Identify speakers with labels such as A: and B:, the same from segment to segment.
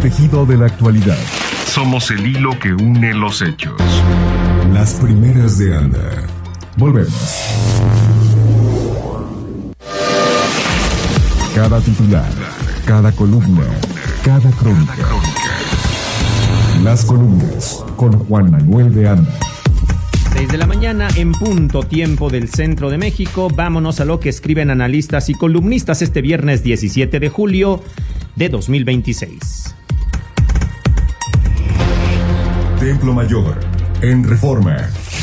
A: tejido de la actualidad.
B: Somos el hilo que une los hechos.
A: Las primeras de Anda. Volvemos. Cada titular, cada columna, cada crónica. Las columnas con Juan Manuel de Anda.
C: 6 de la mañana en punto, tiempo del centro de México. Vámonos a lo que escriben analistas y columnistas este viernes 17 de julio de 2026.
A: Templo Mayor, en Reforma.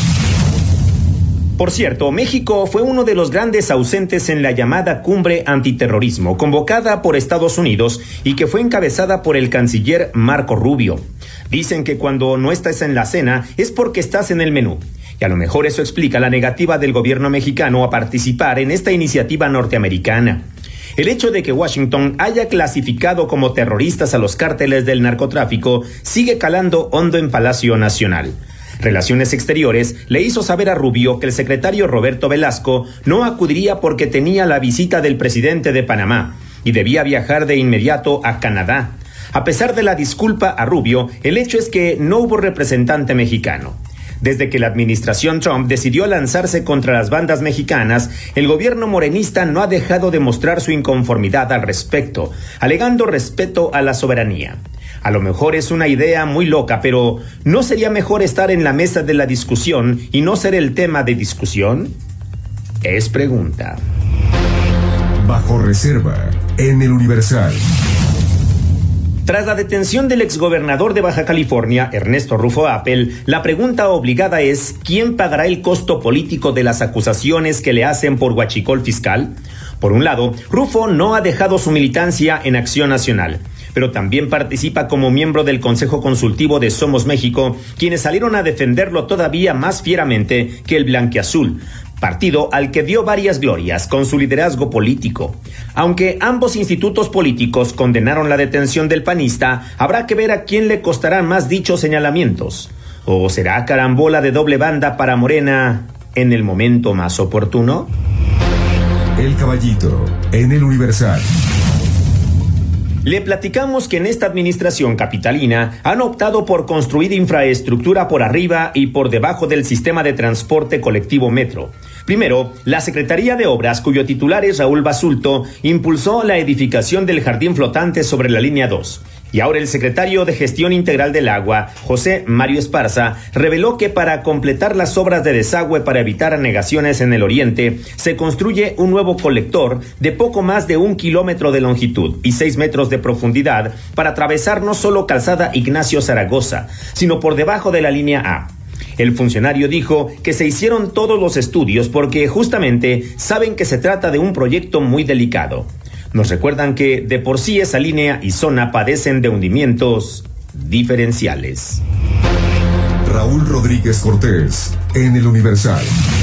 C: Por cierto, México fue uno de los grandes ausentes en la llamada cumbre antiterrorismo, convocada por Estados Unidos y que fue encabezada por el canciller Marco Rubio. Dicen que cuando no estás en la cena es porque estás en el menú. Y a lo mejor eso explica la negativa del gobierno mexicano a participar en esta iniciativa norteamericana. El hecho de que Washington haya clasificado como terroristas a los cárteles del narcotráfico sigue calando hondo en Palacio Nacional. Relaciones Exteriores le hizo saber a Rubio que el secretario Roberto Velasco no acudiría porque tenía la visita del presidente de Panamá y debía viajar de inmediato a Canadá. A pesar de la disculpa a Rubio, el hecho es que no hubo representante mexicano. Desde que la administración Trump decidió lanzarse contra las bandas mexicanas, el gobierno morenista no ha dejado de mostrar su inconformidad al respecto, alegando respeto a la soberanía. A lo mejor es una idea muy loca, pero ¿no sería mejor estar en la mesa de la discusión y no ser el tema de discusión? Es pregunta.
A: Bajo reserva, en el Universal.
C: Tras la detención del exgobernador de Baja California, Ernesto Rufo Appel, la pregunta obligada es ¿quién pagará el costo político de las acusaciones que le hacen por huachicol fiscal? Por un lado, Rufo no ha dejado su militancia en Acción Nacional, pero también participa como miembro del Consejo Consultivo de Somos México, quienes salieron a defenderlo todavía más fieramente que el blanquiazul, partido al que dio varias glorias con su liderazgo político. Aunque ambos institutos políticos condenaron la detención del panista, habrá que ver a quién le costarán más dichos señalamientos. ¿O será carambola de doble banda para Morena en el momento más oportuno?
A: El Caballito, en el Universal.
C: Le platicamos que en esta administración capitalina han optado por construir infraestructura por arriba y por debajo del sistema de transporte colectivo metro. Primero, la Secretaría de Obras, cuyo titular es Raúl Basulto, impulsó la edificación del jardín flotante sobre la línea 2. Y ahora el secretario de Gestión Integral del Agua, José Mario Esparza, reveló que para completar las obras de desagüe para evitar anegaciones en el oriente, se construye un nuevo colector de poco más de 1 kilómetro de longitud y 6 metros de profundidad para atravesar no solo calzada Ignacio Zaragoza, sino por debajo de la línea A. El funcionario dijo que se hicieron todos los estudios porque justamente saben que se trata de un proyecto muy delicado. Nos recuerdan que de por sí esa línea y zona padecen de hundimientos diferenciales.
A: Raúl Rodríguez Cortés, en el Universal.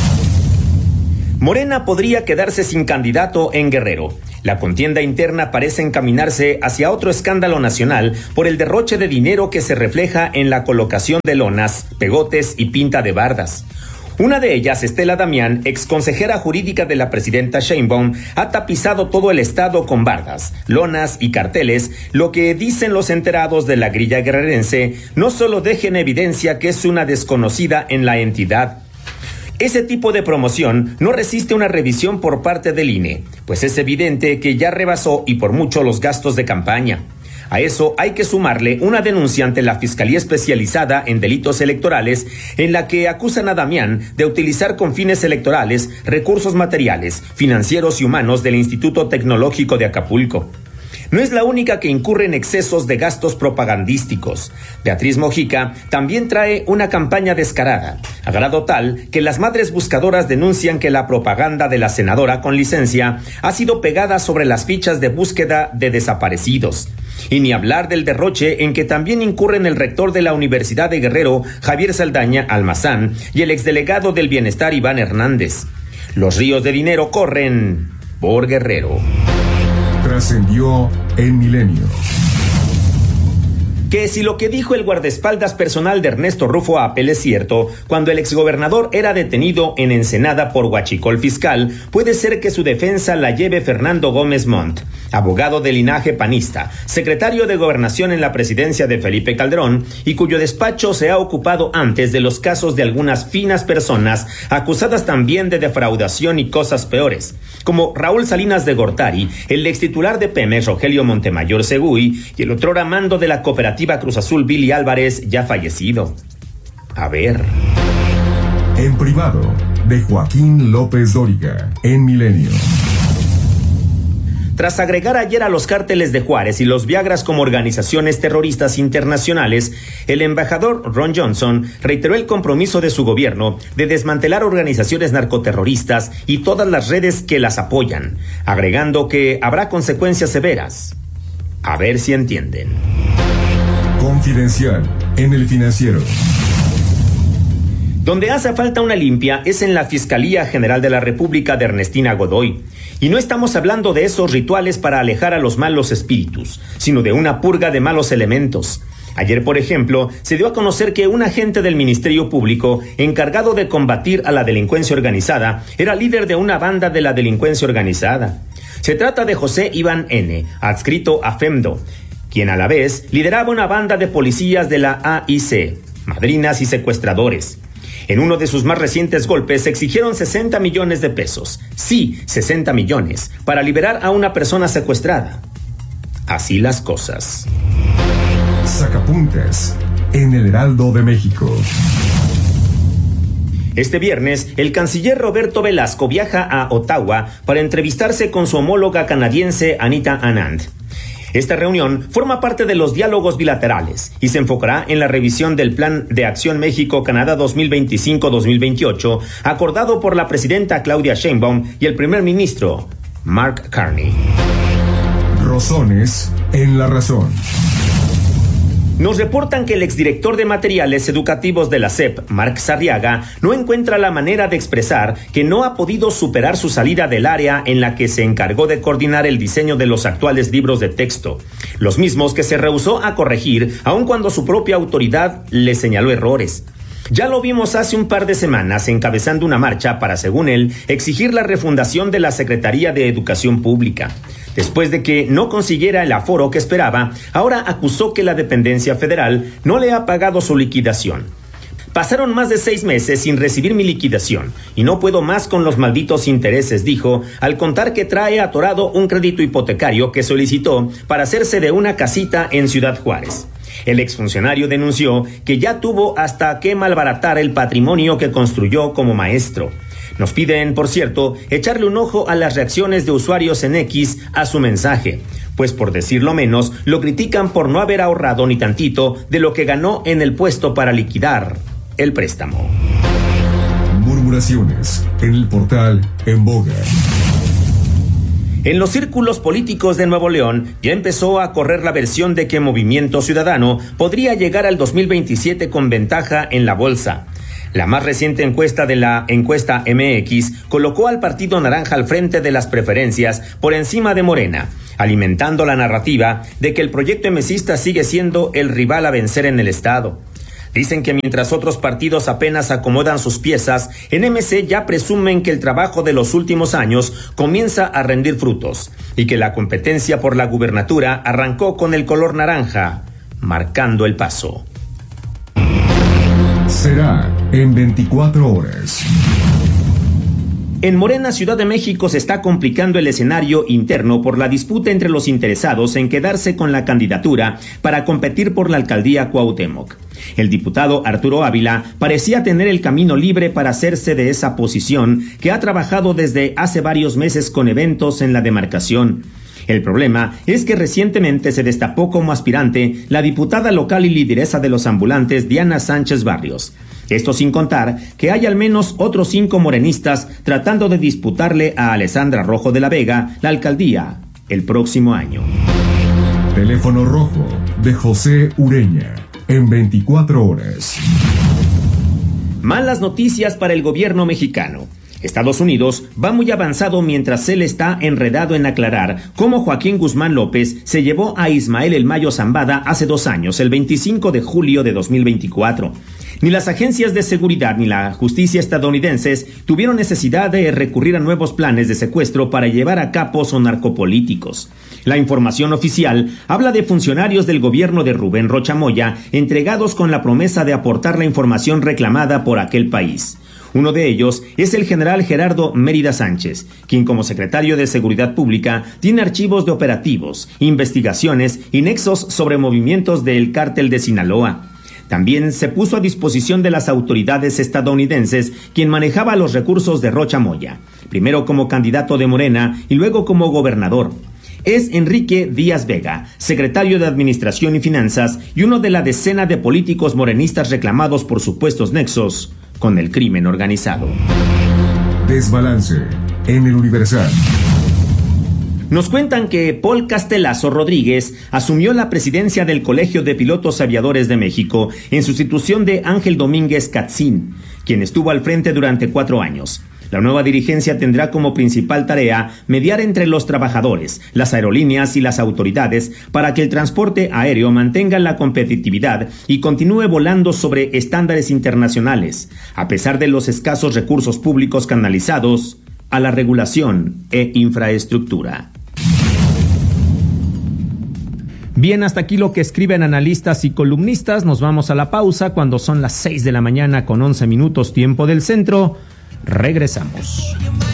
C: Morena podría quedarse sin candidato en Guerrero. La contienda interna parece encaminarse hacia otro escándalo nacional por el derroche de dinero que se refleja en la colocación de lonas, pegotes y pinta de bardas. Una de ellas, Estela Damián, exconsejera jurídica de la presidenta Sheinbaum, ha tapizado todo el estado con bardas, lonas y carteles, lo que dicen los enterados de la grilla guerrerense no solo deja en evidencia que es una desconocida en la entidad. Ese tipo de promoción no resiste una revisión por parte del INE, pues es evidente que ya rebasó y por mucho los gastos de campaña. A eso hay que sumarle una denuncia ante la Fiscalía Especializada en Delitos Electorales en la que acusan a Damián de utilizar con fines electorales recursos materiales, financieros y humanos del Instituto Tecnológico de Acapulco. No es la única que incurre en excesos de gastos propagandísticos. Beatriz Mojica también trae una campaña descarada, a grado tal que las madres buscadoras denuncian que la propaganda de la senadora con licencia ha sido pegada sobre las fichas de búsqueda de desaparecidos. Y ni hablar del derroche en que también incurren el rector de la Universidad de Guerrero, Javier Saldaña Almazán, y el exdelegado del Bienestar, Iván Hernández. Los ríos de dinero corren por Guerrero.
A: Trascendió en Milenio.
C: que si lo que dijo el guardaespaldas personal de Ernesto Rufo Appel es cierto, cuando el exgobernador era detenido en Ensenada por huachicol fiscal, puede ser que su defensa la lleve Fernando Gómez Montt, abogado de linaje panista, secretario de Gobernación en la presidencia de Felipe Calderón y cuyo despacho se ha ocupado antes de los casos de algunas finas personas acusadas también de defraudación y cosas peores, como Raúl Salinas de Gortari, el extitular de Pemex Rogelio Montemayor Seguy y el otrora mando de la cooperativa Cruz Azul Billy Álvarez, ya fallecido. A ver.
A: En privado, de Joaquín López Dóriga, en Milenio.
C: Tras agregar ayer a los cárteles de Juárez y los Viagras como organizaciones terroristas internacionales, el embajador Ron Johnson reiteró el compromiso de su gobierno de desmantelar organizaciones narcoterroristas y todas las redes que las apoyan, agregando que habrá consecuencias severas. A ver si entienden.
A: Confidencial, en El Financiero.
C: Donde hace falta una limpia es en la Fiscalía General de la República de Ernestina Godoy. Y no estamos hablando de esos rituales para alejar a los malos espíritus, sino de una purga de malos elementos. Ayer, por ejemplo, se dio a conocer que un agente del Ministerio Público, encargado de combatir a la delincuencia organizada, era líder de una banda de la delincuencia organizada. Se trata de José Iván N., adscrito a FEMDO, quien a la vez lideraba una banda de policías de la AIC, madrinas y secuestradores. En uno de sus más recientes golpes exigieron 60 millones de pesos, sí, 60 millones, para liberar a una persona secuestrada. Así las cosas.
A: Sacapuntas, en El Heraldo de México.
C: Este viernes, el canciller Roberto Velasco viaja a Ottawa para entrevistarse con su homóloga canadiense Anita Anand. Esta reunión forma parte de los diálogos bilaterales y se enfocará en la revisión del Plan de Acción México-Canadá 2025-2028, acordado por la presidenta Claudia Sheinbaum y el primer ministro Mark Carney.
A: Rosones en La Razón.
C: Nos reportan que el exdirector de materiales educativos de la SEP, Marc Sarriaga, no encuentra la manera de expresar que no ha podido superar su salida del área en la que se encargó de coordinar el diseño de los actuales libros de texto, los mismos que se rehusó a corregir aun cuando su propia autoridad le señaló errores. Ya lo vimos hace un par de semanas encabezando una marcha para, según él, exigir la refundación de la Secretaría de Educación Pública. Después de que no consiguiera el aforo que esperaba, ahora acusó que la dependencia federal no le ha pagado su liquidación. Pasaron más de 6 meses sin recibir mi liquidación y no puedo más con los malditos intereses, dijo, al contar que trae atorado un crédito hipotecario que solicitó para hacerse de una casita en Ciudad Juárez. El exfuncionario denunció que ya tuvo hasta que malbaratar el patrimonio que construyó como maestro. Nos piden, por cierto, echarle un ojo a las reacciones de usuarios en X a su mensaje, pues por decirlo menos, lo critican por no haber ahorrado ni tantito de lo que ganó en el puesto para liquidar el préstamo.
A: Murmuraciones en el portal En Boga.
C: En los círculos políticos de Nuevo León ya empezó a correr la versión de que Movimiento Ciudadano podría llegar al 2027 con ventaja en la bolsa. La más reciente encuesta de la encuesta MX colocó al Partido Naranja al frente de las preferencias por encima de Morena, alimentando la narrativa de que el proyecto emesista sigue siendo el rival a vencer en el estado. Dicen que mientras otros partidos apenas acomodan sus piezas, en MC ya presumen que el trabajo de los últimos años comienza a rendir frutos y que la competencia por la gubernatura arrancó con el color naranja, marcando el paso.
A: Será en 24 horas.
C: En Morena, Ciudad de México, se está complicando el escenario interno por la disputa entre los interesados en quedarse con la candidatura para competir por la alcaldía Cuauhtémoc. El diputado Arturo Ávila parecía tener el camino libre para hacerse de esa posición que ha trabajado desde hace varios meses con eventos en la demarcación. El problema es que recientemente se destapó como aspirante la diputada local y lideresa de los ambulantes Diana Sánchez Barrios. Esto sin contar que hay al menos otros 5 morenistas tratando de disputarle a Alessandra Rojo de la Vega la alcaldía el próximo año.
A: Teléfono rojo de José Ureña en 24 horas.
C: Malas noticias para el gobierno mexicano. Estados Unidos va muy avanzado mientras él está enredado en aclarar cómo Joaquín Guzmán López se llevó a Ismael El Mayo Zambada hace 2 años, el 25 de julio de 2024. Ni las agencias de seguridad ni la justicia estadounidenses tuvieron necesidad de recurrir a nuevos planes de secuestro para llevar a capos o narcopolíticos. La información oficial habla de funcionarios del gobierno de Rubén Rocha Moya entregados con la promesa de aportar la información reclamada por aquel país. Uno de ellos es el general Gerardo Mérida Sánchez, quien como secretario de Seguridad Pública tiene archivos de operativos, investigaciones y nexos sobre movimientos del cártel de Sinaloa. También se puso a disposición de las autoridades estadounidenses quien manejaba los recursos de Rocha Moya, primero como candidato de Morena y luego como gobernador. Es Enrique Díaz Vega, secretario de Administración y Finanzas y uno de la decena de políticos morenistas reclamados por supuestos nexos con el crimen organizado.
A: Desbalance en el Universal.
C: Nos cuentan que Paul Castelazo Rodríguez asumió la presidencia del Colegio de Pilotos Aviadores de México en sustitución de Ángel Domínguez Catzín, quien estuvo al frente durante 4 años. La nueva dirigencia tendrá como principal tarea mediar entre los trabajadores, las aerolíneas y las autoridades para que el transporte aéreo mantenga la competitividad y continúe volando sobre estándares internacionales, a pesar de los escasos recursos públicos canalizados a la regulación e infraestructura. Bien, hasta aquí lo que escriben analistas y columnistas. Nos vamos a la pausa cuando son las 6 de la mañana con 11 minutos tiempo del centro. Regresamos.